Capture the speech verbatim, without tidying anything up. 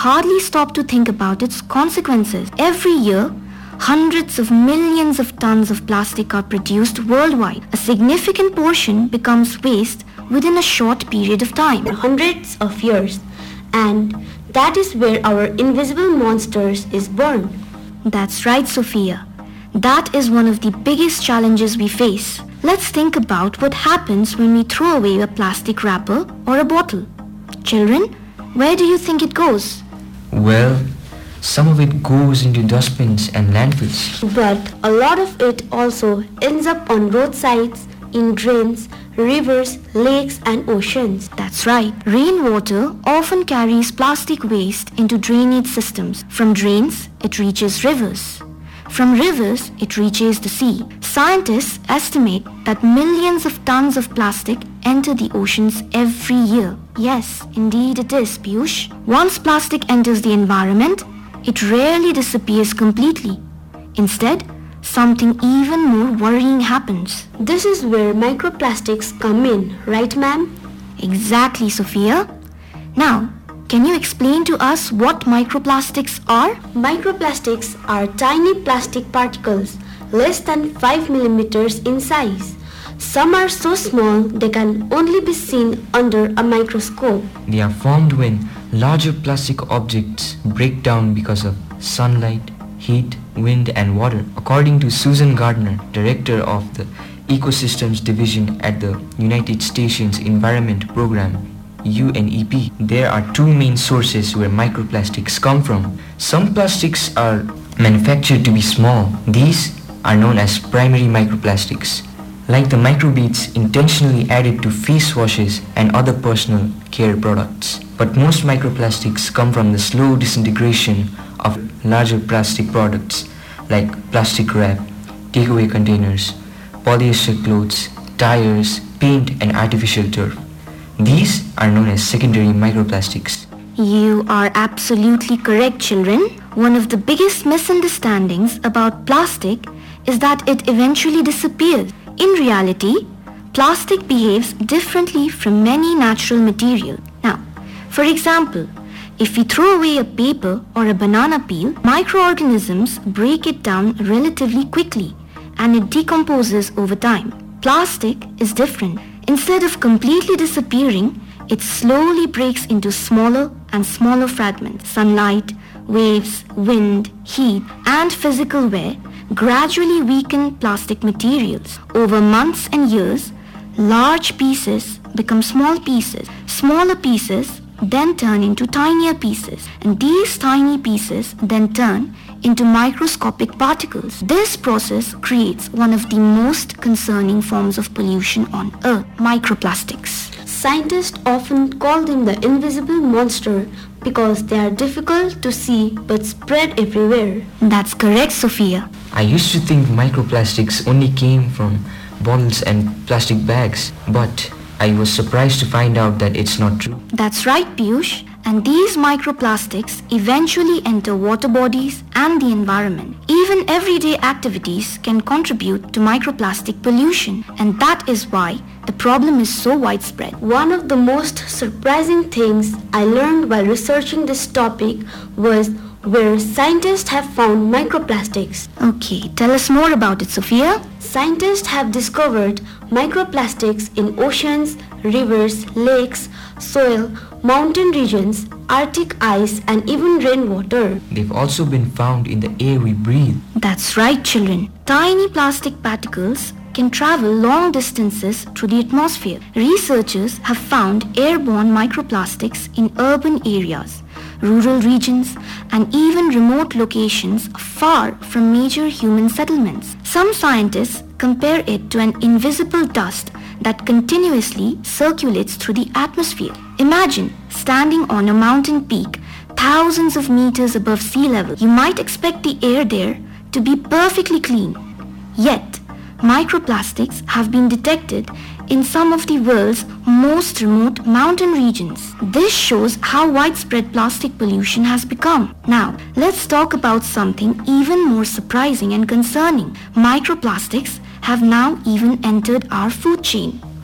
hardly stop to think about its consequences. Every year, hundreds of millions of tons of plastic are produced worldwide. A significant portion becomes waste within a short period of time. Hundreds of years. And that is where our invisible monsters is born. That's right, Sophia. That is one of the biggest challenges we face. Let's think about what happens when we throw away a plastic wrapper or a bottle. Children, where do you think it goes? Well, some of it goes into dustbins and landfills. But a lot of it also ends up on roadsides, in drains, rivers, lakes and oceans. That's right. Rainwater often carries plastic waste into drainage systems. From drains, it reaches rivers. From rivers, it reaches the sea. Scientists estimate that millions of tons of plastic enter the oceans every year. Yes, indeed it is, Piyush. Once plastic enters the environment, it rarely disappears completely. Instead, something even more worrying happens. This is where microplastics come in, right ma'am? Exactly, Sophia. Now, can you explain to us what microplastics are? Microplastics are tiny plastic particles less than five millimeters in size. Some are so small they can only be seen under a microscope. They are formed when larger plastic objects break down because of sunlight, heat, wind and water. According to Susan Gardner, director of the Ecosystems Division at the United Nations Environment Program, U N E P, there are two main sources where microplastics come from. Some plastics are manufactured to be small. These are known as primary microplastics, like the microbeads intentionally added to face washes and other personal care products. But most microplastics come from the slow disintegration of larger plastic products like plastic wrap, takeaway containers, polyester clothes, tires, paint and artificial turf. These are known as secondary microplastics. You are absolutely correct, children. One of the biggest misunderstandings about plastic is that it eventually disappears. In reality, plastic behaves differently from many natural materials. Now, for example, if we throw away a paper or a banana peel, microorganisms break it down relatively quickly and it decomposes over time. Plastic is different. Instead of completely disappearing, it slowly breaks into smaller and smaller fragments. Sunlight, waves, wind, heat, and physical wear gradually weaken plastic materials. Over months and years, large pieces become small pieces. Smaller pieces then turn into tinier pieces, and these tiny pieces then turn into microscopic particles. This process creates one of the most concerning forms of pollution on Earth, microplastics. Scientists often call them the invisible monster because they are difficult to see but spread everywhere. That's correct, Sophia. I used to think microplastics only came from bottles and plastic bags, but I was surprised to find out that it's not true. That's right, Piyush. And these microplastics eventually enter water bodies and the environment. Even everyday activities can contribute to microplastic pollution, and that is why the problem is so widespread. One of the most surprising things I learned while researching this topic was where scientists have found microplastics. Okay, tell us more about it, Sophia. Scientists have discovered microplastics in oceans, rivers, lakes, soil, mountain regions, Arctic ice, and even rainwater. They've also been found in the air we breathe. That's right, children. Tiny plastic particles can travel long distances through the atmosphere. Researchers have found airborne microplastics in urban areas, rural regions, and even remote locations far from major human settlements. Some scientists compare it to an invisible dust that continuously circulates through the atmosphere. Imagine standing on a mountain peak thousands of meters above sea level. You might expect the air there to be perfectly clean. Yet, microplastics have been detected in some of the world's most remote mountain regions. This shows how widespread plastic pollution has become. Now, let's talk about something even more surprising and concerning. Microplastics have now even entered our food chain.